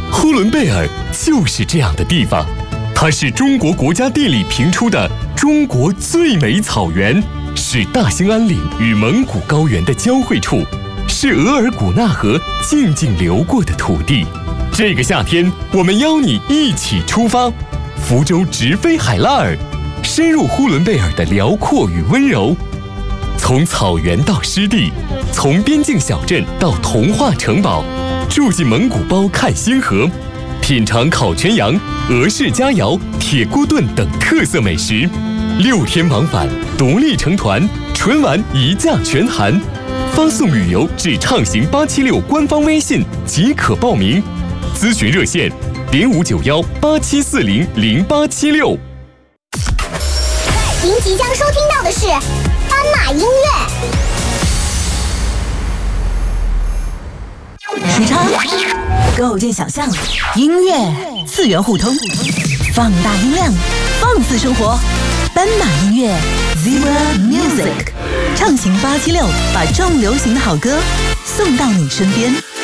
呼伦贝尔就是这样的地方，它是中国国家地理评出的中国最美草原，是大兴安岭与蒙古高原的交汇处，是额尔古纳河静静流过的土地。这个夏天，我们邀你一起出发，福州直飞海拉尔，深入呼伦贝尔的辽阔与温柔。从草原到湿地，从边境小镇到童话城堡，住进蒙古包看星河，品尝烤全羊、俄式佳肴、铁锅炖等特色美食。6天往返，独立成团，纯玩一价全含。发送旅游至畅行876官方微信即可报名。咨询热线059187400876。 您即将收听到的是斑马音乐。 时差构建想象，音乐次元互通，放大音量，放肆生活。斑马音乐 Zebra Music 畅行876，把重流行的好歌送到你身边。